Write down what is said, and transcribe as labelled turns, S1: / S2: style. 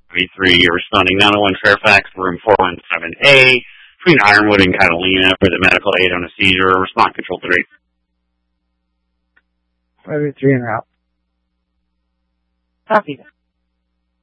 S1: V3, you're responding 901 Fairfax, room 417A, between Ironwood and Catalina for the medical aid on a seizure. Respond control 3.
S2: 583 en route.
S3: Copy that.